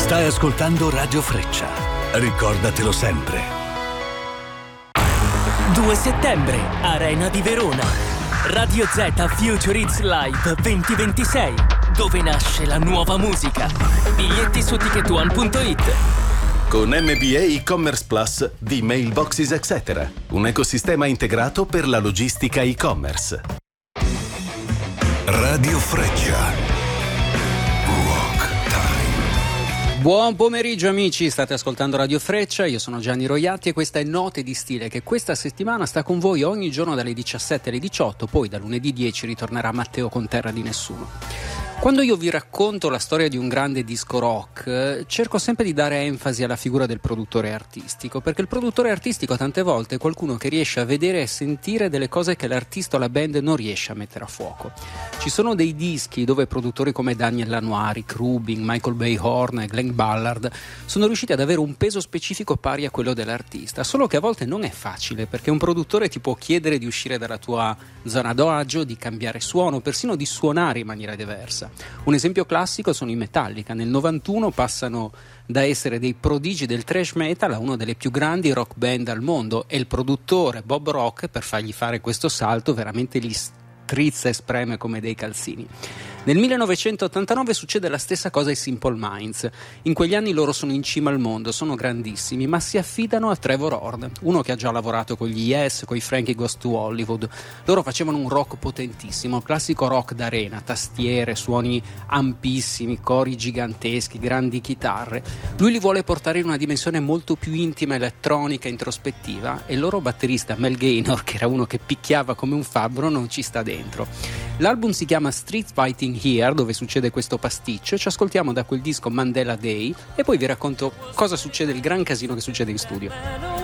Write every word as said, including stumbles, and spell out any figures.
Stai ascoltando Radio Freccia. Ricordatelo sempre. due settembre, Arena di Verona. Radio Z Future Hits Live duemilaventisei, dove nasce la nuova musica. Biglietti su ticket one punto it. Con M B A e-commerce plus di Mailboxes et cetera. Un ecosistema integrato per la logistica e-commerce. Radio Freccia. Buon pomeriggio amici, state ascoltando Radio Freccia, io sono Gianni Roiatti e questa è Note di Stile che questa settimana sta con voi ogni giorno dalle diciassette alle diciotto, poi da lunedì dieci ritornerà Matteo con Terra di Nessuno. Quando io vi racconto la storia di un grande disco rock, cerco sempre di dare enfasi alla figura del produttore artistico, perché il produttore artistico tante volte è qualcuno che riesce a vedere e sentire delle cose che l'artista o la band non riesce a mettere a fuoco. Ci sono dei dischi dove produttori come Daniel Lanois, Rick Rubin, Michael Bayhorn e Glenn Ballard sono riusciti ad avere un peso specifico pari a quello dell'artista, solo che a volte non è facile, perché un produttore ti può chiedere di uscire dalla tua zona d'agio, di cambiare suono, persino di suonare in maniera diversa. Un esempio classico sono i Metallica. Nel novantuno passano da essere dei prodigi del thrash metal a una delle più grandi rock band al mondo e il produttore Bob Rock, per fargli fare questo salto, veramente li strizza e spreme come dei calzini. Nel millenovecentottantanove succede la stessa cosa ai Simple Minds. In quegli anni loro sono in cima al mondo, sono grandissimi, ma si affidano a Trevor Horn, uno che ha già lavorato con gli Yes, con i Frankie Goes to Hollywood. Loro facevano un rock potentissimo, classico rock d'arena, tastiere, suoni ampissimi, cori giganteschi, grandi chitarre. Lui li vuole portare in una dimensione molto più intima, elettronica, introspettiva, e il loro batterista Mel Gaynor, che era uno che picchiava come un fabbro, non ci sta dentro. L'album si chiama Street Fighting Here, dove succede questo pasticcio. Ci ascoltiamo da quel disco Mandela Day e poi vi racconto cosa succede, il gran casino che succede in studio.